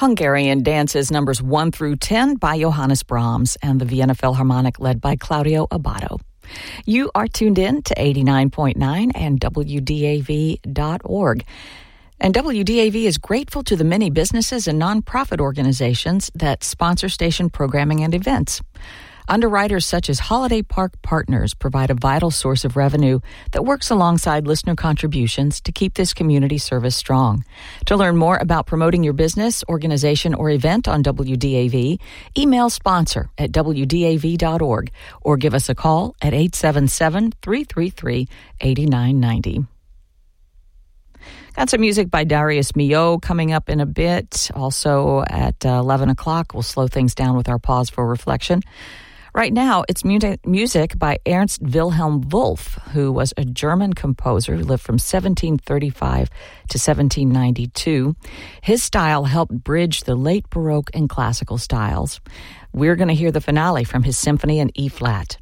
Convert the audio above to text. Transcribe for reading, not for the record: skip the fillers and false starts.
Hungarian dances numbers 1 through 10 by Johannes Brahms and the Vienna Philharmonic led by Claudio Abbado. You are tuned in to 89.9 and WDAV.org. And WDAV is grateful to the many businesses and nonprofit organizations that sponsor station programming and events. Underwriters such as Holiday Park Partners provide a vital source of revenue that works alongside listener contributions to keep this community service strong. To learn more about promoting your business, organization, or event on WDAV, email sponsor at WDAV.org or give us a call at 877-333-8990. Got some music by Darius Milhaud coming up in a bit. Also at 11 o'clock, we'll slow things down with our pause for reflection. Right now, it's music by Ernst Wilhelm Wolff, who was a German composer who lived from 1735 to 1792. His style helped bridge the late Baroque and classical styles. We're going to hear the finale from his symphony in E-flat.